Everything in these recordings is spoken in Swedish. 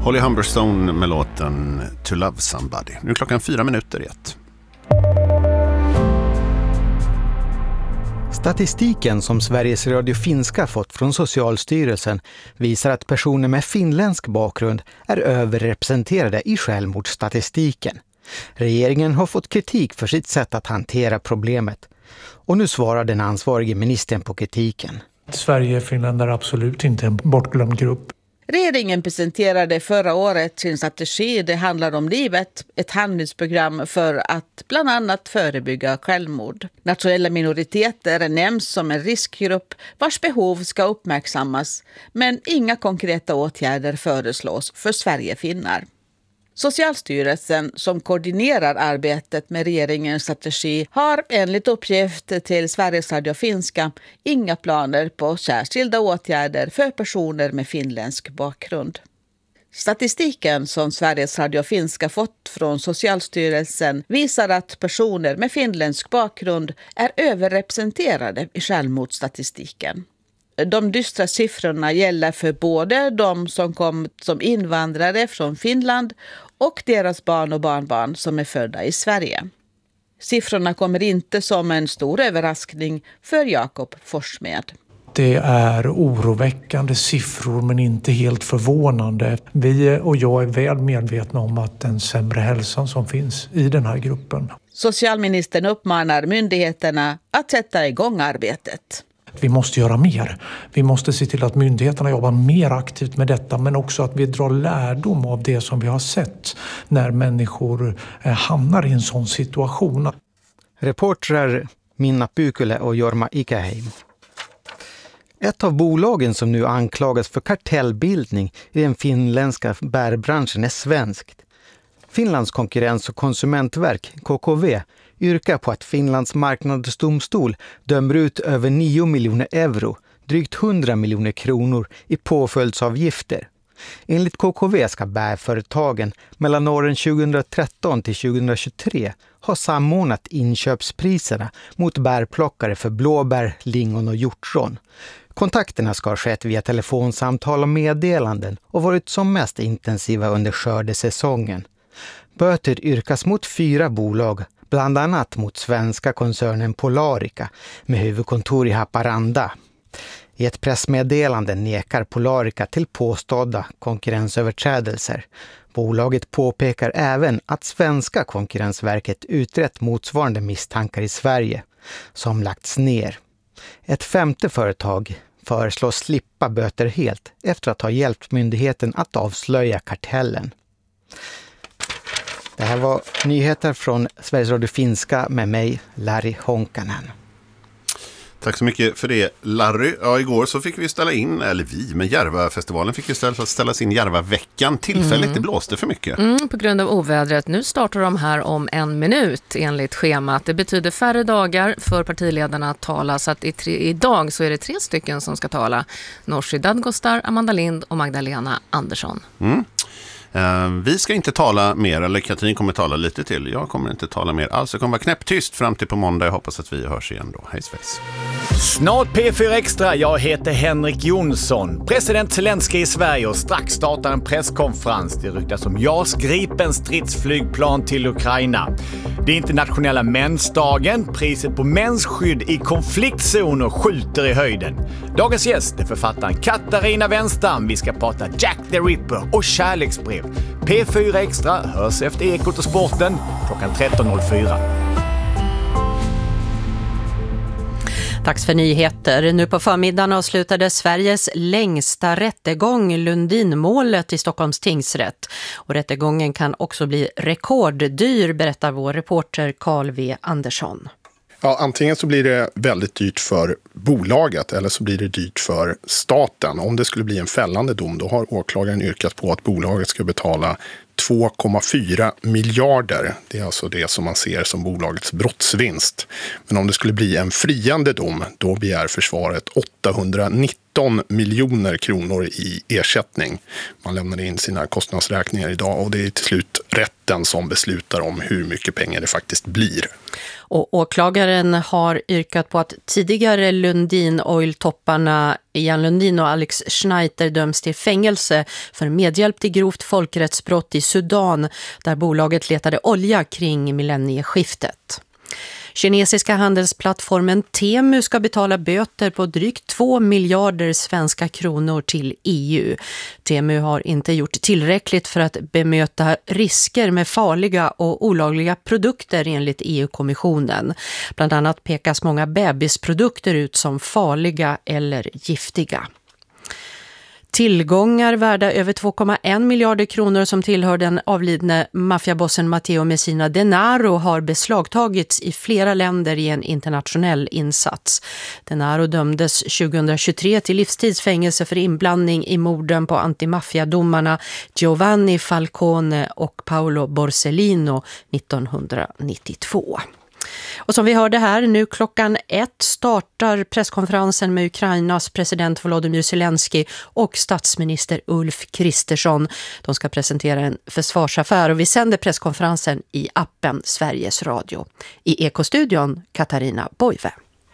Holly Humberstone med låten To Love Somebody. Nu är klockan 4:04. Statistiken som Sveriges Radio Finska fått från Socialstyrelsen visar att personer med finländsk bakgrund är överrepresenterade i självmordsstatistiken. Regeringen har fått kritik för sitt sätt att hantera problemet. Och nu svarar den ansvarige ministern på kritiken. Sverige och Finland är absolut inte en bortglömd grupp. Regeringen presenterade förra året sin strategi Det handlar om livet, ett handlingsprogram för att bland annat förebygga självmord. Nationella minoriteter nämns som en riskgrupp vars behov ska uppmärksammas, men inga konkreta åtgärder föreslås för Sverigefinnar. Socialstyrelsen, som koordinerar arbetet med regeringens strategi, har enligt uppgift till Sveriges Radio Finska inga planer på särskilda åtgärder för personer med finländsk bakgrund. Statistiken som Sveriges Radio Finska fått från Socialstyrelsen visar att personer med finländsk bakgrund är överrepresenterade i självmordsstatistiken. De dystra siffrorna gäller för både de som kom som invandrare från Finland och deras barn och barnbarn som är födda i Sverige. Siffrorna kommer inte som en stor överraskning för Jakob Forssmed. Det är oroväckande siffror men inte helt förvånande. Vi och jag är väl medvetna om att den sämre hälsan som finns i den här gruppen. Socialministern uppmanar myndigheterna att sätta igång arbetet. Vi måste göra mer. Vi måste se till att myndigheterna jobbar mer aktivt med detta, men också att vi drar lärdom av det som vi har sett när människor hamnar i en sån situation. Reportrar Minna Pykylä och Jorma Ikäheim. Ett av bolagen som nu anklagas för kartellbildning i den finländska bärbranschen är svenskt. Finlands konkurrens- och konsumentverk, KKV, yrkar på att Finlands marknadsdomstol dömer ut över 9 miljoner euro, drygt 100 miljoner kronor i påföljdsavgifter. Enligt KKV ska bärföretagen mellan åren 2013 till 2023 ha samordnat inköpspriserna mot bärplockare för blåbär, lingon och hjortron. Kontakterna ska ha skett via telefonsamtal och meddelanden och varit som mest intensiva under skördesäsongen. Böter yrkas mot 4 bolag, bland annat mot svenska koncernen Polarica med huvudkontor i Haparanda. I ett pressmeddelande nekar Polarica till påstådda konkurrensöverträdelser. Bolaget påpekar även att svenska konkurrensverket utrett motsvarande misstankar i Sverige, som lagts ner. Ett 5:e företag föreslås slippa böter helt efter att ha hjälpt myndigheten att avslöja kartellen. Det här var nyheter från Sveriges Radio Finska med mig, Larry Honkanen. Tack så mycket för det, Larry. Ja, igår så fick vi ställa in, eller men Järvafestivalen fick ju ställas in Järvaveckan tillfälligt. Det blåste för mycket. På grund av ovädret. Nu startar de här om 1 minut enligt schemat. Det betyder färre dagar för partiledarna att tala, så att idag så är det 3 stycken som ska tala. Nooshi Dadgostar, Amanda Lind och Magdalena Andersson. Vi ska inte tala mer, eller Katrin kommer tala lite till. Jag kommer inte tala mer alls. Jag kommer vara knäpptyst fram till på måndag. Jag hoppas att vi hörs igen då. Hej svejs. Snart P4 Extra, jag heter Henrik Jonsson. President Zelensky i Sverige och strax startar en presskonferens. Det ryktas om JAS Gripen stridsflygplan till Ukraina. Det är internationella mänsdagen. Priset på mensskydd i konfliktzoner skjuter i höjden. Dagens gäst är författaren Katarina Wenstam. Vi ska prata Jack the Ripper och kärleksbrev. P4 Extra hörs efter Ekot och sporten klockan 13.04. Dags för nyheter. Nu på förmiddagen avslutade Sveriges längsta rättegång, Lundinmålet i Stockholms tingsrätt. Och rättegången kan också bli rekorddyr, berättar vår reporter Carl V. Andersson. Ja, antingen så blir det väldigt dyrt för bolaget eller så blir det dyrt för staten. Om det skulle bli en fällande dom, då har åklagaren yrkat på att bolaget ska betala 2,4 miljarder. Det är alltså det som man ser som bolagets brottsvinst. Men om det skulle bli en friande dom, då begär försvaret 819 miljoner kronor i ersättning. Man lämnade in sina kostnadsräkningar idag och det är till slut rätten som beslutar om hur mycket pengar det faktiskt blir. Och åklagaren har yrkat på att tidigare Lundin Oil-topparna Ian Lundin och Alex Schneider döms till fängelse för medhjälp till grovt folkrättsbrott i Sudan, där bolaget letade olja kring millennieskiftet. Kinesiska handelsplattformen Temu ska betala böter på drygt 2 miljarder svenska kronor till EU. Temu har inte gjort tillräckligt för att bemöta risker med farliga och olagliga produkter enligt EU-kommissionen. Bland annat pekas många bebisprodukter ut som farliga eller giftiga. Tillgångar värda över 2,1 miljarder kronor som tillhör den avlidne maffiabossen Matteo Messina Denaro har beslagtagits i flera länder i en internationell insats. Denaro dömdes 2023 till livstidsfängelse för inblandning i morden på antimaffiadomarna Giovanni Falcone och Paolo Borsellino 1992. Och som vi hörde här, nu klockan 1 startar presskonferensen med Ukrainas president Volodymyr Zelensky och statsminister Ulf Kristersson. De ska presentera en försvarsaffär och vi sänder presskonferensen i appen Sveriges Radio. I Ekostudion, Katarina Boive.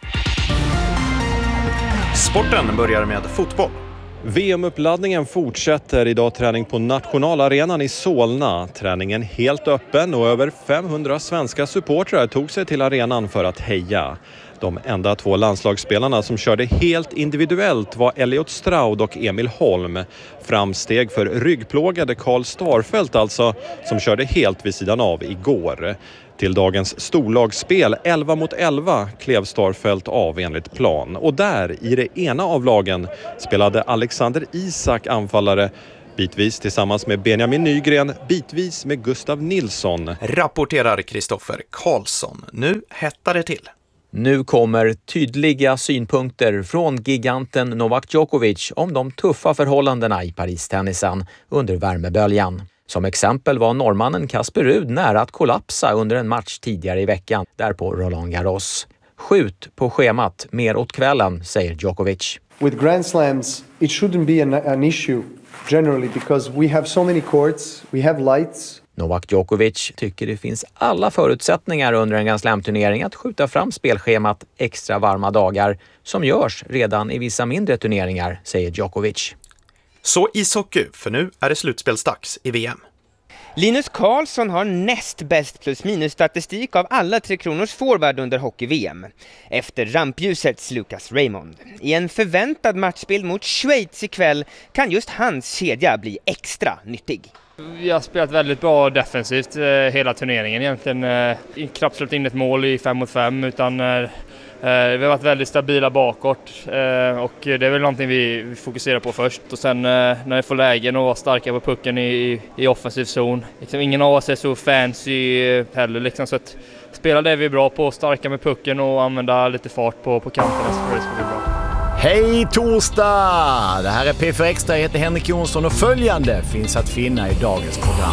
Sporten börjar med fotboll. VM-uppladdningen fortsätter idag, träning på nationalarenan i Solna. Träningen helt öppen och över 500 svenska supportrar tog sig till arenan för att heja. De enda 2 landslagsspelarna som körde helt individuellt var Elliot Stroud och Emil Holm. Framsteg för ryggplågade Karl Starfelt alltså, som körde helt vid sidan av igår. Till dagens storlagsspel 11 mot 11 klev Starfelt av enligt plan. Och där, i det ena av lagen, spelade Alexander Isak anfallare, bitvis tillsammans med Benjamin Nygren, bitvis med Gustav Nilsson. Rapporterar Kristoffer Karlsson. Nu hettar det till. Nu kommer tydliga synpunkter från giganten Novak Djokovic om de tuffa förhållandena i Paris-tennisen under värmeböljan. Som exempel var norrmannen Casper Ruud nära att kollapsa under en match tidigare i veckan, där på Roland Garros. Skjut på schemat mer åt kvällen, säger Djokovic. With Grand Slams, it shouldn't be an issue generally because we have so many courts, we have lights. Novak Djokovic tycker det finns alla förutsättningar under en Grand Slam-turnering att skjuta fram spelschemat extra varma dagar, som görs redan i vissa mindre turneringar, säger Djokovic. Så ishockey, för nu är det slutspelsdags i VM. Linus Karlsson har näst bäst plus-minus-statistik av alla Tre Kronors forward under hockey-VM. Efter rampljusets Lucas Raymond. I en förväntad matchbild mot Schweiz ikväll kan just hans kedja bli extra nyttig. Vi har spelat väldigt bra defensivt hela turneringen egentligen. Knappt släppt in ett mål i 5 mot 5 utan vi har varit väldigt stabila bakåt och det är väl någonting vi fokuserar på först. Och sen när vi får lägen och vara starka på pucken i offensiv zon. Liksom, ingen av oss är så fancy heller liksom, så att spela det vi är bra på, starka med pucken och använda lite fart på kanterna så det ska bli bra. Hej torsdag! Det här är P4 Extra, jag heter Henrik Jonsson och följande finns att finna i dagens program.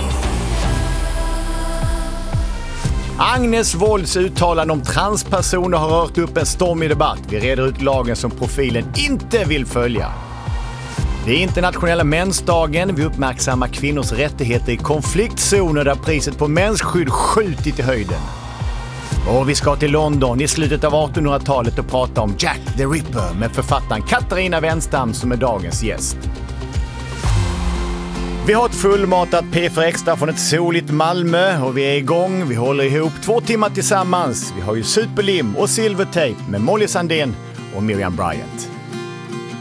Agnes Wolds uttalande om transpersoner har rört upp en stormig debatt. Vi reder ut lagen som profilen inte vill följa. Det är internationella mensdagen. Vi uppmärksammar kvinnors rättigheter i konfliktzoner där priset på mensskydd skjutit i höjden. Och vi ska till London i slutet av 1800-talet och prata om Jack the Ripper med författaren Katarina Wenstam som är dagens gäst. Vi har ett fullmatat P4 Extra från ett soligt Malmö och vi är igång. Vi håller ihop 2 timmar tillsammans. Vi har ju Superlim och Silvertape med Molly Sandén och Miriam Bryant.